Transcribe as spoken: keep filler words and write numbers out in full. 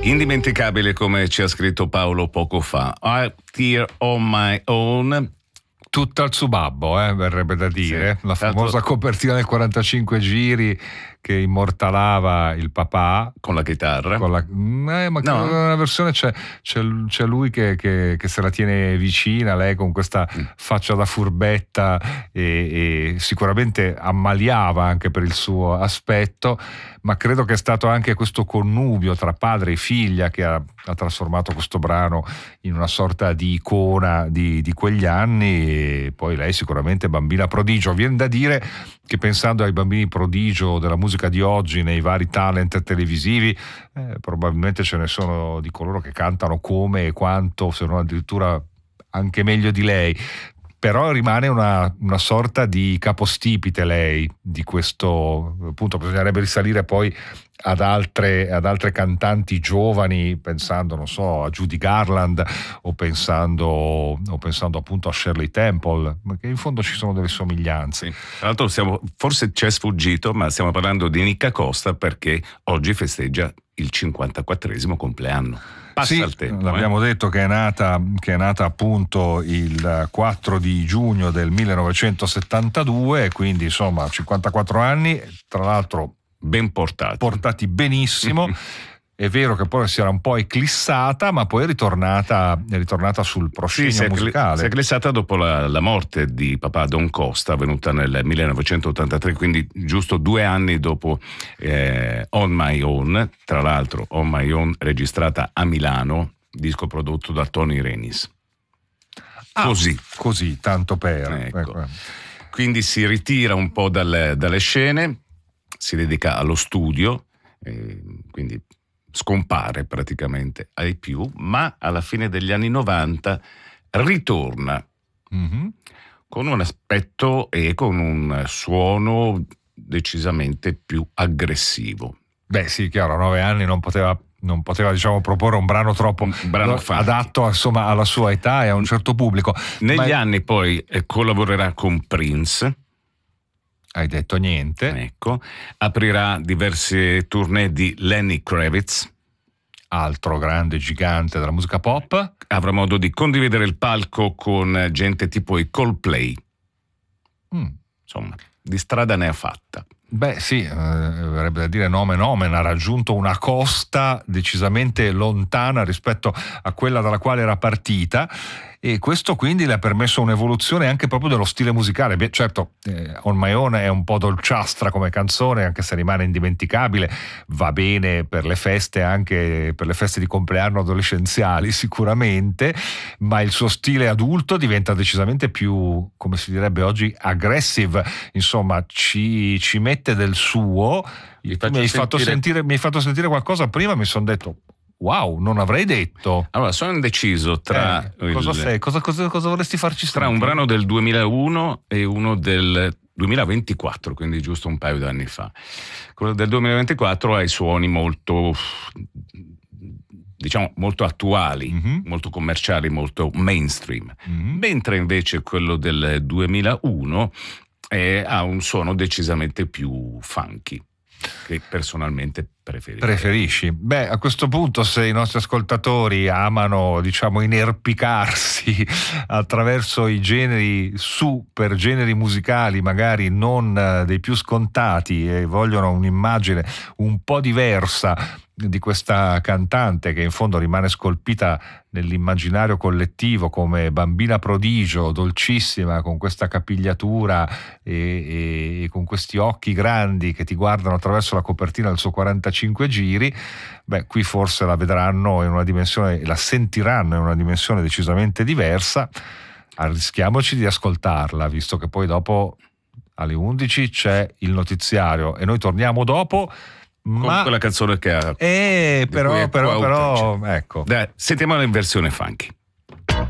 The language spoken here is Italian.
Indimenticabile, come ci ha scritto Paolo poco fa. I Tear on My Own. Tutta al suo babbo, eh, verrebbe da dire. Sì. La famosa Tanto... copertina del quarantacinque giri che immortalava il papà con la chitarra. Con la... Eh, ma no. nella versione c'è, c'è, c'è lui che, che, che se la tiene vicina, lei con questa mm. faccia da furbetta e, e sicuramente ammaliava anche per il suo aspetto, ma credo che è stato anche questo connubio tra padre e figlia che ha, ha trasformato questo brano in una sorta di icona di, di quegli anni. E poi lei sicuramente bambina prodigio. Viene da dire che pensando ai bambini prodigio della musica di oggi nei vari talent televisivi, eh, probabilmente ce ne sono di coloro che cantano come e quanto, se non addirittura anche meglio di lei. Però rimane una, una sorta di capostipite lei di questo, appunto bisognerebbe risalire poi ad altre, ad altre cantanti giovani, pensando non so a Judy Garland o pensando, o pensando appunto a Shirley Temple, che in fondo ci sono delle somiglianze. Sì. Tra l'altro siamo, forse ci è sfuggito, ma stiamo parlando di Nicca Costa perché oggi festeggia il cinquantaquattresimo compleanno. Passa sì, il tempo, l'abbiamo eh? detto che è nata che è nata appunto il quattro di giugno del millenovecentosettantadue, quindi insomma cinquantaquattro anni, tra l'altro ben portati, portati benissimo. È vero che poi si era un po' eclissata, ma poi è ritornata, è ritornata sul proscenio sì, musicale. Si è eclissata dopo la, la morte di papà Don Costa, avvenuta nel millenovecentottantatré, quindi giusto due anni dopo eh, On My Own, tra l'altro On My Own registrata a Milano, disco prodotto da Tony Renis. Ah, così. Così, tanto per. Ecco. Ecco. Quindi si ritira un po' dalle, dalle scene, si dedica allo studio, eh, quindi scompare praticamente ai più, ma alla fine degli anni novanta ritorna mm-hmm. con un aspetto e con un suono decisamente più aggressivo. Beh sì, chiaro, a nove anni non poteva, non poteva diciamo proporre un brano troppo un brano adatto insomma alla sua età e a un certo pubblico. Negli ma... anni poi eh, collaborerà con Prince. Hai detto niente. Ecco, aprirà diverse tournée di Lenny Kravitz, altro grande gigante della musica pop. Avrà modo di condividere il palco con gente tipo i Coldplay. Mm. Insomma, di strada ne ha fatta. Beh sì, eh, verrebbe da dire nomen omen, ha raggiunto una costa decisamente lontana rispetto a quella dalla quale era partita, e questo quindi le ha permesso un'evoluzione anche proprio dello stile musicale. Beh, certo, eh, On My Own è un po' dolciastra come canzone, anche se rimane indimenticabile, va bene per le feste, anche per le feste di compleanno adolescenziali sicuramente, ma il suo stile adulto diventa decisamente più, come si direbbe oggi, aggressive, insomma ci, ci mette del suo. Mi hai, sentire... fatto sentire, mi hai fatto sentire qualcosa prima, mi sono detto wow, non avrei detto. Allora, sono indeciso tra eh, cosa, il... sei? Cosa, cosa, cosa vorresti farci tra sentire? un brano del duemilauno e uno del duemilaventiquattro, quindi giusto un paio d'anni fa. Quello del duemilaventiquattro ha i suoni molto, diciamo, molto attuali, mm-hmm. molto commerciali, molto mainstream, mm-hmm. mentre invece quello del duemilauno eh, ha un suono decisamente più funky, che personalmente preferisco. Preferisci? Beh, a questo punto, se i nostri ascoltatori amano, diciamo, inerpicarsi attraverso i generi super generi musicali, magari non dei più scontati, e vogliono un'immagine un po' diversa di questa cantante che in fondo rimane scolpita nell'immaginario collettivo come bambina prodigio, dolcissima, con questa capigliatura e, e, e con questi occhi grandi che ti guardano attraverso la copertina del suo quarantacinque giri, beh, qui forse la vedranno in una dimensione, la sentiranno in una dimensione decisamente diversa. Arrischiamoci di ascoltarla, visto che poi dopo alle undici c'è il notiziario e noi torniamo dopo. Con Ma quella canzone che ha eh, però, però, però ecco. Dai, sentiamola in versione funky.